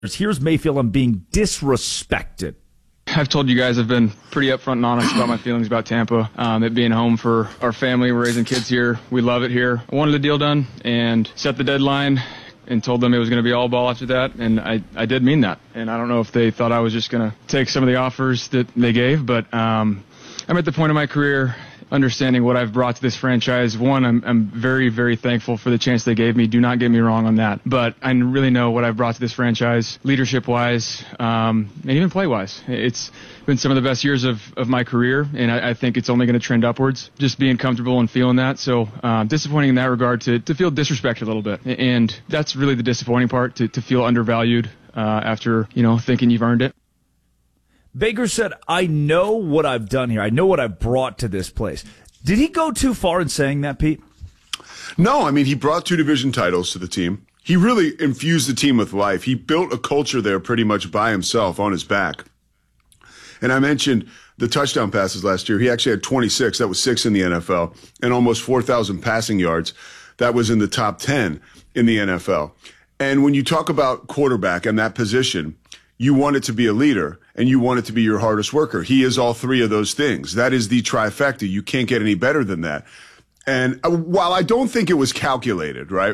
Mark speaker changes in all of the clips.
Speaker 1: Here's Mayfield on being disrespected.
Speaker 2: I've told you guys I've been pretty upfront and honest about my feelings about Tampa. It being home for our family. We're raising kids here. We love it here. I wanted the deal done and set the deadline and told them it was going to be all ball after that. And I did mean that. And I don't know if they thought I was just going to take some of the offers that they gave, but I'm at the point in my career understanding what I've brought to this franchise. One, I'm very, very thankful for the chance they gave me. Do not get me wrong on that. But I really know what I've brought to this franchise, leadership-wise, and even play-wise. It's been some of the best years of my career, and I think it's only going to trend upwards, just being comfortable and feeling that. So disappointing in that regard to feel disrespected a little bit. And that's really the disappointing part, to feel undervalued after, thinking you've earned it.
Speaker 1: Baker said, I know what I've done here. I know what I've brought to this place. Did he go too far in saying that, Pete?
Speaker 3: No, I mean, he brought 2 division titles to the team. He really infused the team with life. He built a culture there pretty much by himself on his back. And I mentioned the touchdown passes last year. He actually had 26. That was 6 in the NFL, and almost 4,000 passing yards. That was in the top 10 in the NFL. And when you talk about quarterback and that position, you want it to be a leader, and you want it to be your hardest worker. He is all 3 of those things. That is the trifecta. You can't get any better than that. And while I don't think it was calculated, right,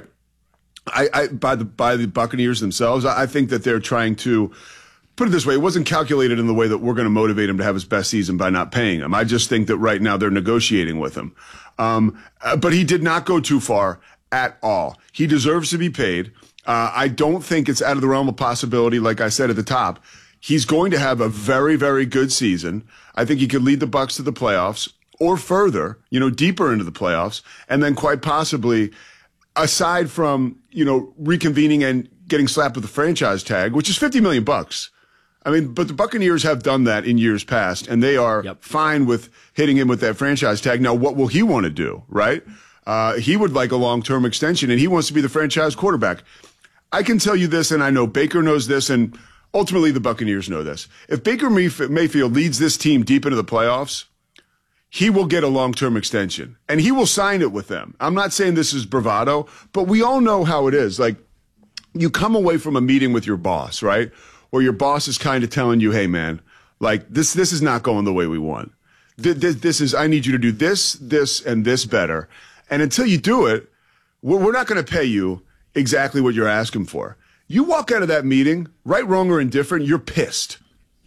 Speaker 3: by the Buccaneers themselves, I think that they're trying to put it this way. It wasn't calculated in the way that we're going to motivate him to have his best season by not paying him. I just think that right now they're negotiating with him. But he did not go too far at all. He deserves to be paid. I don't think it's out of the realm of possibility, like I said at the top. He's going to have a very, very good season. I think he could lead the Bucs to the playoffs or further, deeper into the playoffs. And then quite possibly, aside from, reconvening and getting slapped with a franchise tag, which is $50 million. I mean, but the Buccaneers have done that in years past, and they are fine with hitting him with that franchise tag. Now, what will he want to do, right? He would like a long-term extension, and he wants to be the franchise quarterback. I can tell you this, and I know Baker knows this, and ultimately the Buccaneers know this. If Baker Mayfield leads this team deep into the playoffs, he will get a long-term extension, and he will sign it with them. I'm not saying this is bravado, but we all know how it is. Like, you come away from a meeting with your boss, right? Or your boss is kind of telling you, hey, man, like, this is not going the way we want. This is, I need you to do this, and this better. And until you do it, we're not going to pay you exactly what you're asking for. You walk out of that meeting, right, wrong, or indifferent, you're pissed.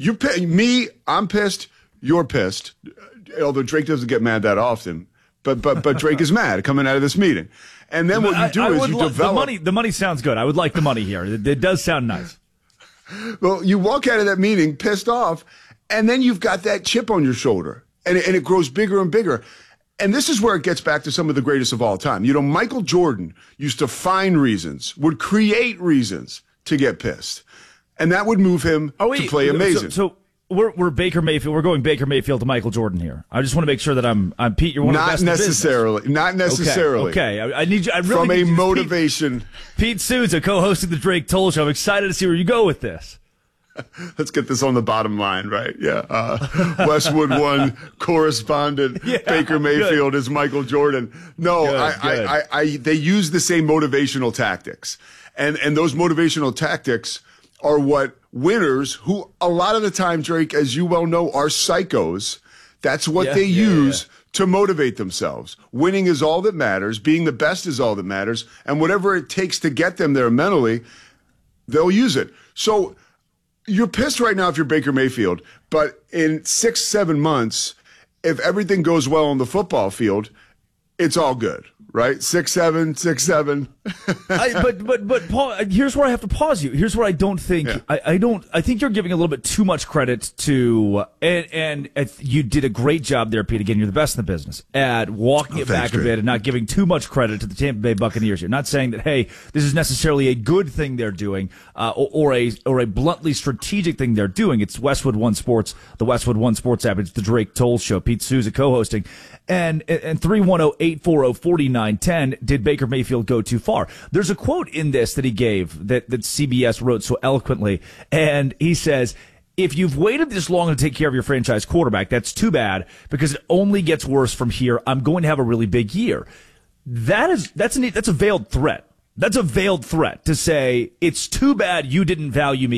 Speaker 3: I'm pissed, you're pissed. Although Drake doesn't get mad that often, but Drake is mad coming out of this meeting. And then what you do is you develop.
Speaker 1: The money sounds good. I would like the money here. It does sound nice.
Speaker 3: Well, you walk out of that meeting pissed off, and then you've got that chip on your shoulder, and it grows bigger and bigger. And this is where it gets back to some of the greatest of all time. Michael Jordan used to find reasons, would create reasons to get pissed. And that would move him to play amazing.
Speaker 1: So we're Baker Mayfield. We're going Baker Mayfield to Michael Jordan here. I just want to make sure that I'm Pete, you're one of the best in business.
Speaker 3: Not necessarily.
Speaker 1: Okay. I need you. I really
Speaker 3: From
Speaker 1: need
Speaker 3: a
Speaker 1: you,
Speaker 3: motivation.
Speaker 1: Pete Souza, co-hosting the Drake Toll Show. I'm excited to see where you go with this.
Speaker 3: Let's get this on the bottom line, right? Yeah. Westwood One correspondent, Baker Mayfield is Michael Jordan. No, good. They use the same motivational tactics. And those motivational tactics are what winners, who a lot of the time, Drake, as you well know, are psychos. That's what they use to motivate themselves. Winning is all that matters. Being the best is all that matters. And whatever it takes to get them there mentally, they'll use it. So you're pissed right now if you're Baker Mayfield, but in 6-7 months, if everything goes well on the football field, it's all good, right? 6-7, 6-7.
Speaker 1: But Paul, here's where I have to pause you. Here's where I don't think I think you're giving a little bit too much credit to and you did a great job there, Pete. Again, you're the best in the business at walking it back a bit and not giving too much credit to the Tampa Bay Buccaneers. You're not saying that, hey, this is necessarily a good thing they're doing or a bluntly strategic thing they're doing. It's Westwood One Sports, the Westwood One Sports app. It's the Drake Toll Show. Pete Souza co-hosting. And 310-840-4910, did Baker Mayfield go too far? There's a quote in this that he gave that CBS wrote so eloquently, and he says, if you've waited this long to take care of your franchise quarterback, that's too bad because it only gets worse from here. I'm going to have a really big year. That's a veiled threat. That's a veiled threat to say, it's too bad you didn't value me